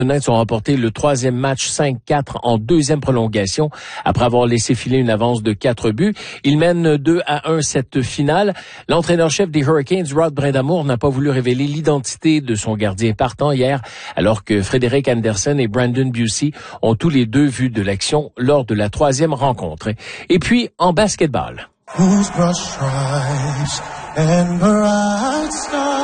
Knights ont remporté le troisième match 5-4 en deuxième prolongation après avoir laissé filer une avance de 4 buts. Ils mènent 2-1 cette finale. L'entraîneur-chef des Hurricanes, Rod Brind'Amour, n'a pas voulu révéler l'identité de son gardien partant hier, alors que Frederik Andersen et Brandon Busey ont tous les deux vu de l'action lors de la troisième rencontre. Et puis, en basketball. Whose brush stripes and bright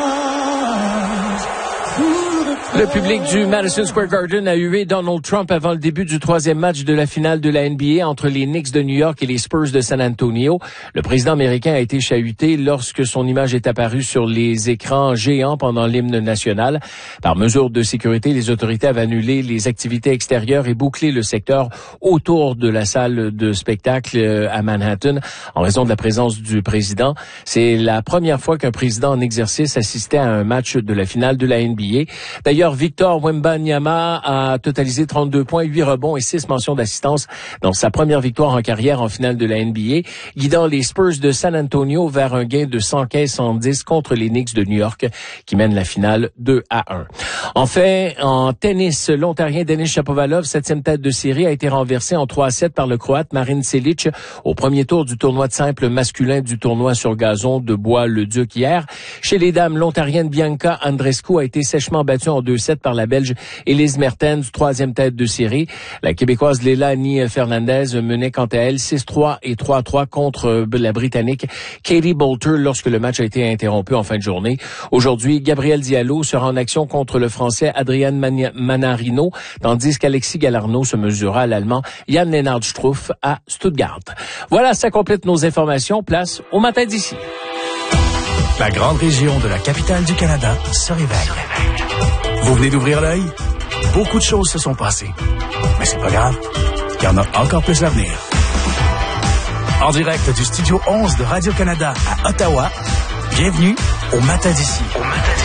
stars through the Le public du Madison Square Garden a hué Donald Trump avant le début du troisième match de la finale de la NBA entre les Knicks de New York et les Spurs de San Antonio. Le président américain a été chahuté lorsque son image est apparue sur les écrans géants pendant l'hymne national. Par mesure de sécurité, les autorités avaient annulé les activités extérieures et bouclé le secteur autour de la salle de spectacle à Manhattan en raison de la présence du président. C'est la première fois qu'un président en exercice assistait à un match de la finale de la NBA. D'ailleurs, Victor Wembanyama a totalisé 32 points, 8 rebonds et 6 mentions d'assistance dans sa première victoire en carrière en finale de la NBA, guidant les Spurs de San Antonio vers un gain de 115-110 contre les Knicks de New York qui mènent la finale 2-1. Enfin, en tennis, l'Ontarien Denis Shapovalov, 7e tête de série, a été renversé en 3-7 par le Croate Marin Cilic au premier tour du tournoi de simple masculin du tournoi sur gazon de Bois-le-Duc hier. Chez les dames, l'Ontarienne Bianca Andreescu a été sèchement battue en 2-7 par la Belge Elise Mertens, 3e tête de série. La Québécoise Leilani Fernandez menait quant à elle 6-3 et 3-3 contre la Britannique Katie Boulter lorsque le match a été interrompu en fin de journée. Aujourd'hui, Gabriel Diallo sera en action contre le Français Adrian Manarino, tandis qu'Alexis Galarneau se mesurera à l'Allemand Jan Lennard Struff à Stuttgart. Voilà, ça complète nos informations. Place au matin d'ici. La grande région de la capitale du Canada se réveille. Vous venez d'ouvrir l'œil? Beaucoup de choses se sont passées. Mais c'est pas grave. Il y en a encore plus à venir. En direct du Studio 11 de Radio-Canada à Ottawa, bienvenue au Matin d'ici.